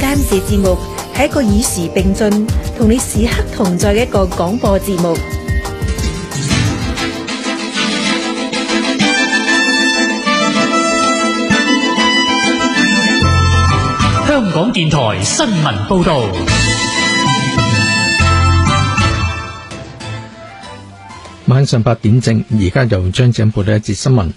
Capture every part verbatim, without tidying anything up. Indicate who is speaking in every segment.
Speaker 1: 暫時節目係一個與時並進、同你時刻同在嘅一個廣播節目。
Speaker 2: 香港電台新聞報道。
Speaker 3: 晚上八點正，而家由張子報道一節新聞。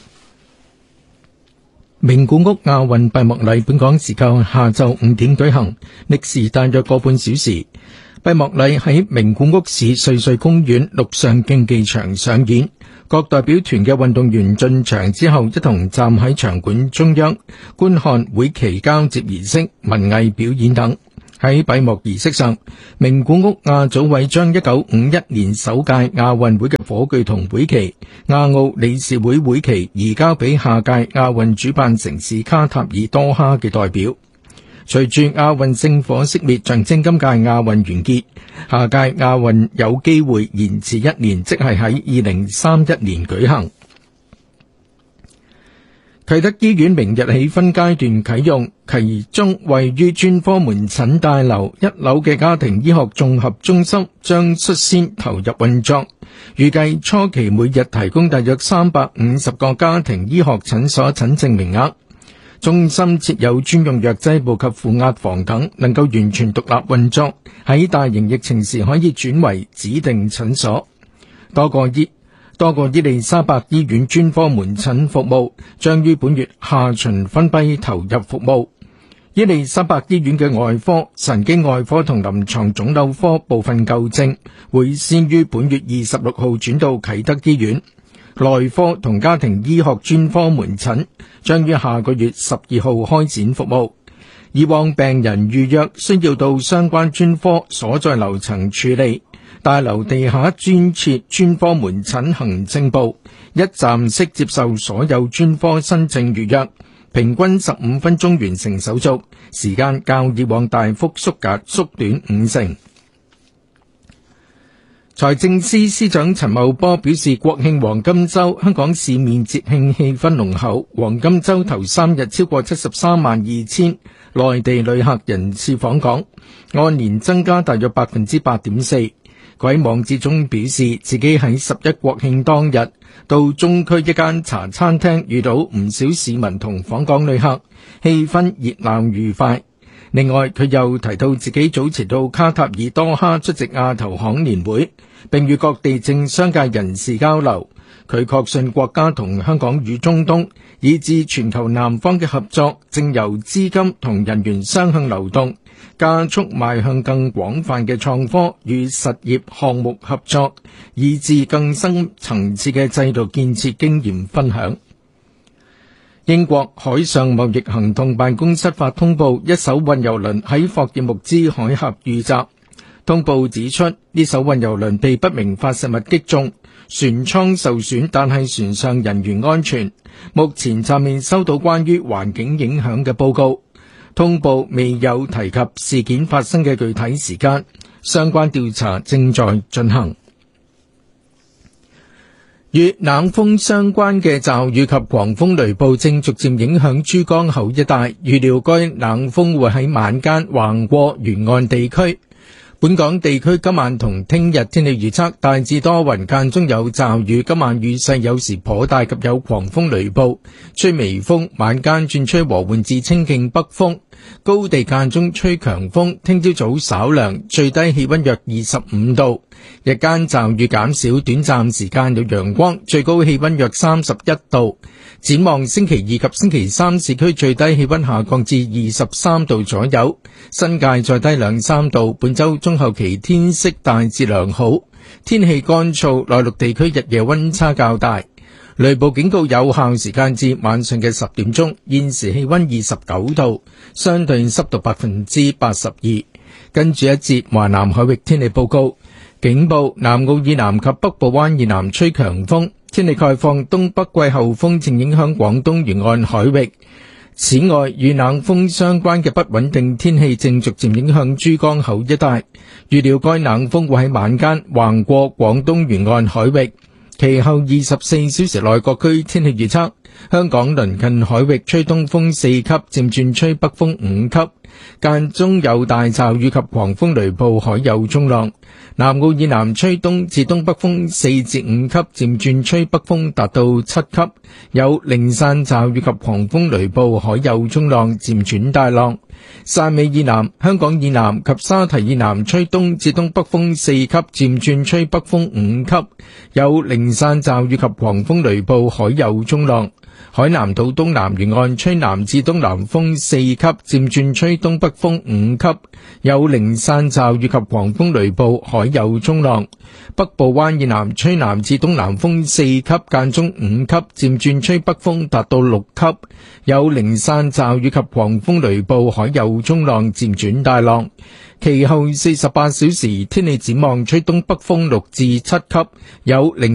Speaker 3: 名古屋亞運閉幕禮本港時間下晝五點舉行，歷時大約個半小時。閉幕禮喺名古屋市瑞穗公園陸上競技場上演，各代表團嘅運動員進場之後，一同站喺場館中央觀看會旗交接儀式、文藝表演等。喺閉幕儀式上，名古屋亞組委將一九五一年首屆亞運會嘅火炬同會旗、亞奧理事會會旗移交俾下屆亞運主辦城市卡塔爾多哈嘅代表。隨住亞運聖火熄滅，象徵今屆亞運完結，下屆亞運有機會延遲一年，即係喺二零三一年舉行。啟德醫院明日起分階段啟用，其中位於專科門診大樓一樓嘅家庭醫學綜合中心將率先投入運作，預計初期每日提供大約三百五十個家庭醫學診所診症名額。中心設有專用藥劑部及負壓房等，能夠完全獨立運作，喺大型疫情時可以轉為指定診所。多個醫多個伊利沙伯醫院專科門診服務將於本月下旬分批投入服務。伊利沙伯醫院嘅外科、神經外科同臨床腫瘤科部分舊症會先於本月二十六號轉到啟德醫院。內科同家庭醫學專科門診將於下個月十二號開展服務。以往病人預約需要到相關專科所在樓層處理，大樓地下專設專科門診行政部，一站式接受所有專科申請預約，平均十五分鐘完成手續，時間較以往大幅縮減縮短五成。財政司司長陳茂波表示，國慶黃金週香港市面節慶氣氛濃厚，黃金週頭三日超過七十三萬二千內地旅客人次訪港，按年增加大約百分之八點四。佢喺網誌中表示，自己喺十一國慶當日到中區一間茶餐廳遇到唔少市民同訪港旅客，氣氛熱鬧愉快。另外，佢又提到自己早前到卡塔爾多哈出席亞投行年會，並與各地政商界人士交流。佢確信國家同香港與中東以至全球南方嘅合作，正由資金同人員雙向流動，加速邁向更廣泛嘅創科與實業項目合作，以至更深層次嘅制度建設經驗分享。英國海上貿易行動辦公室發通報，一艘運油輪喺霍爾木茲海峽遇襲。通報指出，呢艘運油輪被不明發射物擊中，船艙受損，但係船上人員安全。目前暫未收到關於環境影響嘅報告。通報未有提及事件發生嘅具體時間，相關調查正在進行。與冷鋒相關嘅驟雨及狂風雷暴正逐漸影響珠江口一帶，預料該冷鋒會喺晚間橫過沿岸地區。本港地區今晚同聽日天氣預測大致多雲，間中有驟雨，今晚雨勢有時頗大及有狂風雷暴，吹微風，晚間轉吹和緩至清勁北風，高地間中吹強風，聽朝早稍涼，最低氣溫約二十五度，日間驟雨減少，短暫時間有陽光，最高氣溫約三十一度。展望星期二及星期三，市區最低氣溫下降至二十三度左右，新界再低兩三度。本周中後期天色大致良好，天氣乾燥，內陸地區日夜溫差較大。雷暴警告有效時間至晚上嘅十點鐘。現時氣溫二十九度，相對濕度百分之八十二。跟住一節華南海域天氣報告，警報南澳以南及北部灣以南吹強風。天氣概況，東北季候風正影響廣東沿岸海域。此外，與冷鋒相關嘅不穩定天氣正逐漸影響珠江口一帶。預料該冷鋒會喺晚間橫過廣東沿岸海域。其後二十四小時內各區天氣預測：香港鄰近海域吹東風四級，漸轉吹北風五級， 間中有大驟雨及狂風雷暴，海有中浪。南澳以南吹東至東北風四至五級，漸轉吹北風達到七級，有零散驟雨及狂風雷暴，海有中浪，漸轉大浪。汕尾以南、香港以南及沙堤以南吹東至東北風四級，漸轉吹北風五級，有零散驟雨及狂風雷暴，海有中浪。海南島東南沿岸吹南至東南風四級，漸轉吹東北風五級，有零散驟雨及狂風雷暴，海有中浪。北部灣以南吹南至東南風四級，間中五級，漸轉吹北風達到六級，有零散驟雨及狂風雷暴，海有中浪，漸轉大浪。其後四十八小時天氣展望，吹東北風六至七級，有零